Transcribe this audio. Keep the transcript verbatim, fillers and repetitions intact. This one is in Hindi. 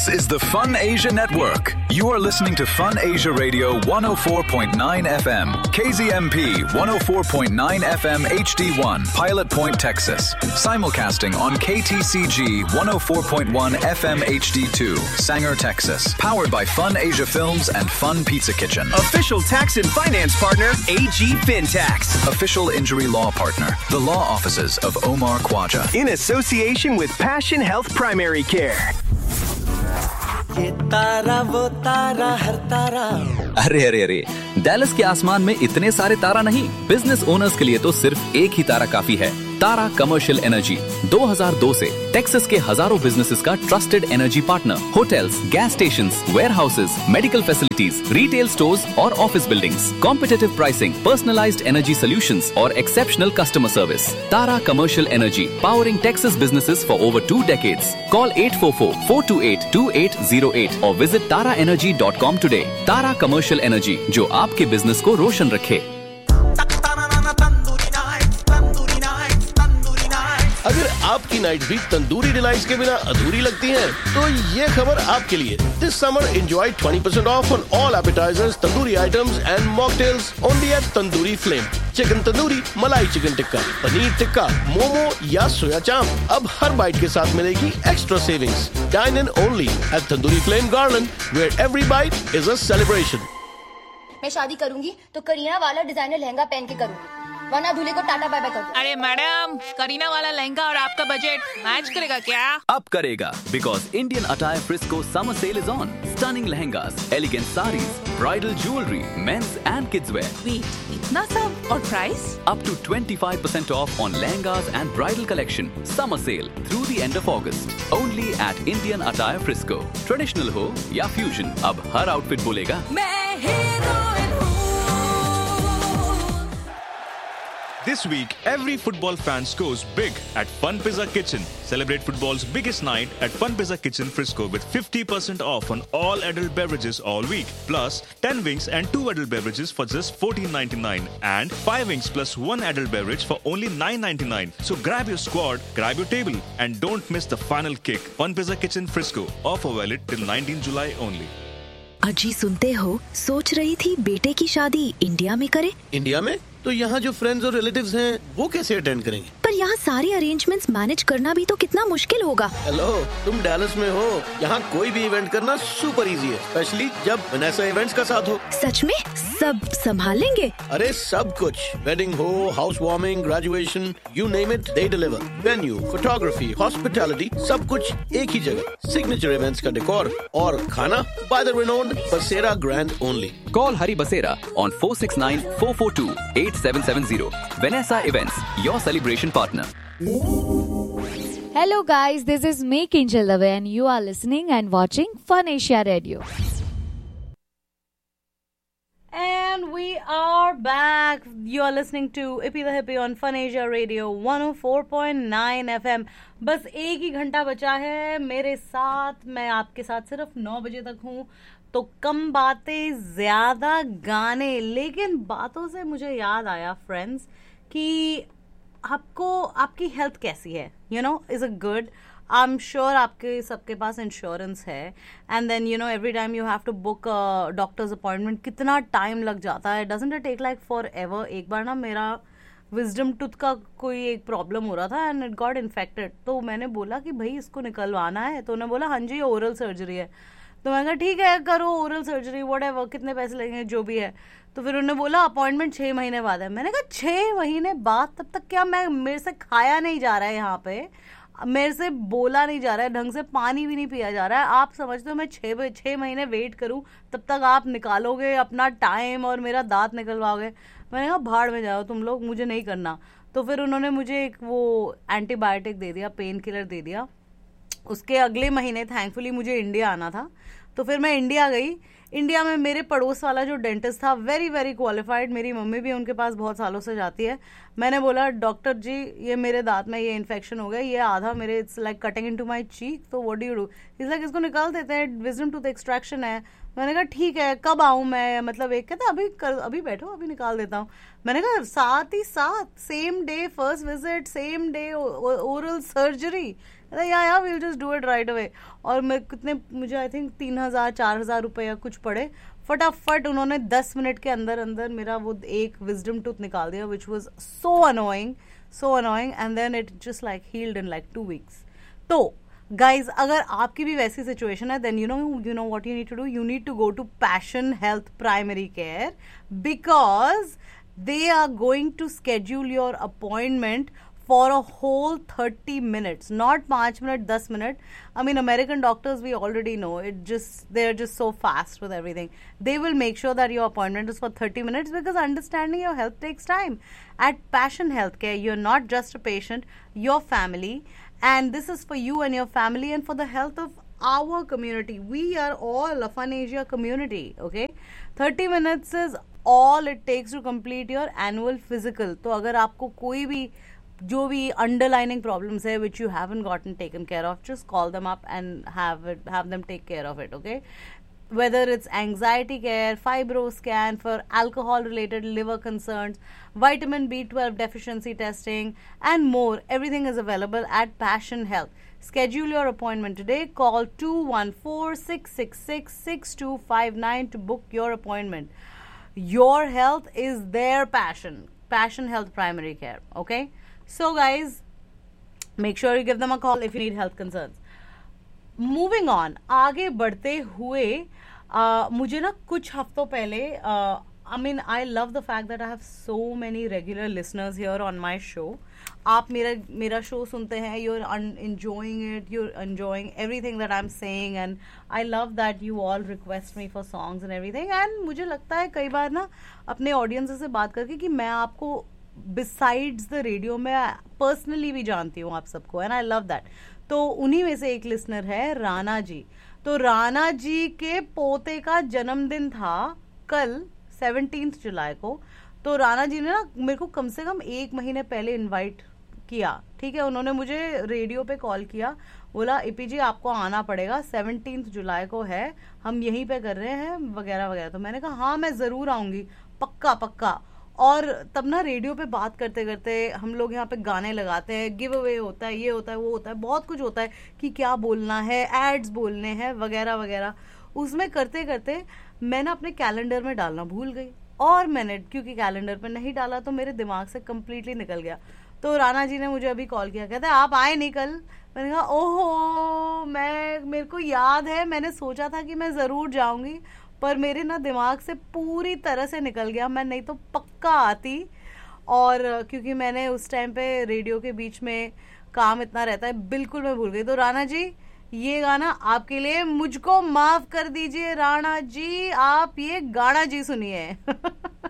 This is the Fun Asia Network. You are listening to Fun Asia Radio one oh four point nine F M, K Z M P one oh four point nine F M H D one, Pilot Point, Texas. Simulcasting on K T C G one oh four point one F M H D two, Sanger, Texas. Powered by Fun Asia Films and Fun Pizza Kitchen. Official tax and finance partner, A G FinTax. Official injury law partner, the law offices of Omar Khwaja. In association with Passion Health Primary Care. ये तारा वो तारा हर तारा। अरे अरे अरे डैलस के आसमान में इतने सारे तारा नहीं, बिजनेस ओनर्स के लिए तो सिर्फ एक ही तारा काफी है। तारा कमर्शियल एनर्जी दो हज़ार दो से टेक्सास के हजारों बिजनेसेस का trusted energy partner. Hotels, gas stations, warehouses, medical facilities, retail stores और office buildings, competitive pricing, personalised energy solutions और exceptional customer service. Tara commercial energy, powering Texas businesses for over two decades. Call at four four, four to eight, to eight zero eight और विजिट तारा एनर्जी डॉट कॉम टुडे। तारा कमर्शियल एनर्जी, जो आपके बिजनेस को रोशन रखे। अगर आपकी नाइट भी तंदूरी डिलाइट्स के बिना अधूरी लगती है, तो ये खबर आपके लिए। This summer enjoy twenty percent of on all appetisers, tandoori items and mocktails only eight tandoori flame. Chicken tandoori, मलाई चिकन टिक्का, पनीर टिक्का, मोमो या सोया चाप, अब हर बाइट के साथ मिलेगी extra savings. Dine in only eight tandoori flame garden, where every bite is a celebration. मैं शादी करूंगी तो करीना वाला डिजाइनर लहंगा पहन के करूंगी, वरना दूल्हे को टाटा बाय बाय कर दो। अरे मैडम, करीना वाला लहंगा और आपका बजट मैच करेगा क्या? अब करेगा, because Indian attire Frisco summer sale is on. Stunning lehengas, elegant saris, bridal jewellery, mains and kids where. Wait, इतना सब और price? Up to twenty-five percent off on lehengas and bridal collection. Summer sale through the end of August. Only at Indian Attire Frisco. Traditional हो या fusion, अब हर outfit बोलेगा मैं heroine हूँ। This week, every football fan scores big at Fun Pizza Kitchen. Celebrate football's biggest night at Fun Pizza Kitchen Frisco with fifty percent off on all adult beverages all week. Plus, ten wings and two adult beverages for just fourteen ninety-nine. And five wings plus one adult beverage for only nine ninety-nine. So grab your squad, grab your table, and don't miss the final kick. Fun Pizza Kitchen Frisco. Offer valid till nineteenth July only. अजी सुनते हो, सोच रही थी बेटे की शादी इंडिया में करे। इंडिया में? तो यहाँ जो फ्रेंड्स और रिलेटिव्स हैं, वो कैसे अटेंड करेंगे? पर यहाँ सारे अरेंजमेंट्स मैनेज करना भी तो कितना मुश्किल होगा। हेलो, तुम डैलस में हो, यहाँ कोई भी इवेंट करना सुपर इजी है, स्पेशली जब वनेसा इवेंट्स का साथ हो। सच में? सब संभाल लेंगे? अरे सब कुछ, वेडिंग हो, house warming, graduation, you name it, they deliver. Venue, photography, hospitality, सब कुछ एक ही जगह। सिग्नेचर इवेंट्स का डेकोर और खाना बाय द रिनोन्ड बसेरा grand only. Call Hari Basera on four six nine, four four two, eight seven seven zero. Vanessa Events, your celebration partner. Hello guys, this is me Kinjal Dave and you are listening and watching Fun Asia Radio. And we are back. You are listening to Ippy the Hippie on Fun Asia Radio one oh four point nine F M. बस एक ही घंटा बचा है मेरे साथ। मैं आपके साथ सिर्फ नौ बजे तक हूँ, तो कम बातें ज्यादा गाने। लेकिन बातों से मुझे याद आया फ्रेंड्स कि आपको आपकी हेल्थ कैसी है, you know, is a good. I am sure आपके सबके पास इंश्योरेंस है, and then you know every time you have to book doctors appointment, कितना टाइम लग जाता है, doesn't it take like for ever. एक बार ना मेरा विजडम टूथ का कोई एक प्रॉब्लम हो रहा था एंड इट गॉट इन्फेक्टेड, तो मैंने बोला कि भाई इसको निकलवाना है, तो उन्होंने बोला हाँ जी ओरल सर्जरी है। तो मैंने कहा ठीक है करो ओरल सर्जरी, व्हाटएवर, कितने पैसे लगेंगे जो भी है। तो फिर उन्होंने बोला अपॉइंटमेंट छः महीने बाद है। मैंने कहा छः महीने बाद? तब तक क्या मैं मेरे से खाया नहीं जा रहा है, यहाँ पे मेरे से बोला नहीं जा रहा है, ढंग से पानी भी नहीं पिया जा रहा है। आप समझते हो मैं छः छः महीने वेट करूं, तब तक आप निकालोगे अपना टाइम और मेरा दांत निकलवाओगे। मैंने कहा भाड़ में जाओ तुम लोग, मुझे नहीं करना। तो फिर उन्होंने मुझे एक वो एंटीबायोटिक दे दिया, पेन किलर दे दिया। उसके अगले महीने थैंकफुली मुझे इंडिया आना था, तो फिर मैं इंडिया गई। इंडिया में मेरे पड़ोस वाला जो डेंटिस्ट था, वेरी वेरी क्वालिफाइड, मेरी मम्मी भी उनके पास बहुत सालों से जाती है। मैंने बोला डॉक्टर जी ये मेरे दांत में ये इन्फेक्शन हो गया, ये आधा मेरे it's like cutting into my चीक, तो what do you do? Is like इसको निकाल देते हैं, विजडम टूथ एक्सट्रैक्शन है। मैंने कहा ठीक है कब आऊँ मैं, मतलब एक कहता अभी कर, अभी बैठो अभी निकाल देता हूँ। मैंने कहा साथ ही साथ same day first visit, same day oral surgery, या या we'll just do it right away. और मैं कितने मुझे आई थिंक तीन हजार चार हजार रुपए या कुछ पड़े, फटाफट उन्होंने दस मिनट के अंदर अंदर मेरा वो एक विजडम टूथ निकाल दिया, which was so annoying so annoying and then it just like heeled in like two weeks. तो गाइज अगर आपकी भी वैसी सिचुएशन है, then you know you know what you need to do, you need to go to passion health primary care, because they are going to schedule your appointment for a whole thirty minutes, not five minutes, ten minutes. I mean, American doctors, we already know it, just they're just so fast with everything. They will make sure that your appointment is for thirty minutes, because understanding your health takes time. At Passion Healthcare, you're not just a patient, your family, and this is for you and your family and for the health of our community. We are all a Fun Asia community, okay? thirty minutes is all it takes to complete your annual physical. तो अगर आपको कोई भी जो भी underlining problems है which you haven't gotten taken care of, just call them up and have it, have them take care of it, okay? Whether it's anxiety care, fibro scan for alcohol related liver concerns, vitamin B twelve deficiency testing and more, everything is available at Passion Health. Schedule your appointment today. Call two one four, six six six, six two five nine to book your appointment. Your health is their passion. Passion Health Primary Care. Okay? So guys, make sure you give them a call if you need health concerns. Moving on, आगे बढ़ते हुए uh, मुझे ना कुछ हफ्तों पहले uh, I mean, I love the fact that I have so many regular listeners here on my show. आप मेरा मेरा शो सुनते हैं, you're enjoying it, you're enjoying everything that I'm saying, and I love that you all request me for songs and everything. And मुझे लगता है कई बार ना अपने ऑडियंस से बात करके कि मैं आपको besides the radio में personally भी जानती हूँ आप सबको, and I love that. तो उन्हीं में से एक लिसनर है राणा जी। तो राणा जी के पोते का जन्मदिन था कल सेवनटीन्थ जुलाई को। तो राणा जी ने ना मेरे को कम से कम एक महीने पहले इनवाइट किया, ठीक है। उन्होंने मुझे रेडियो पे कॉल किया, बोला ईपी जी आपको आना पड़ेगा, सेवनटीन्थ जुलाई को है, हम यहीं पे कर रहे हैं वगैरह वगैरह। तो मैंने कहा हाँ मैं जरूर आऊंगी, पक्का पक्का। और तब ना रेडियो पे बात करते करते हम लोग यहाँ पे गाने लगाते हैं, गिव अवे होता है, ये होता है वो होता है, बहुत कुछ होता है कि क्या बोलना है, एड्स बोलने हैं वगैरह वगैरह। उसमें करते करते मैं ना अपने कैलेंडर में डालना भूल गई, और मैंने क्योंकि कैलेंडर पे नहीं डाला तो मेरे दिमाग से कंप्लीटली निकल गया। तो राणा जी ने मुझे अभी कॉल किया, कहते हैं आप आए नहीं कल। मैंने कहा ओहो, मैं मेरे को याद है, मैंने सोचा था कि मैं ज़रूर जाऊंगी, पर मेरे ना दिमाग से पूरी तरह से निकल गया, मैं नहीं तो पक्का आती। और क्योंकि मैंने उस टाइम पे रेडियो के बीच में काम इतना रहता है, बिल्कुल मैं भूल गई। तो राणा जी ये गाना आपके लिए, मुझको माफ कर दीजिए राणा जी, आप ये गाना जी सुनिए।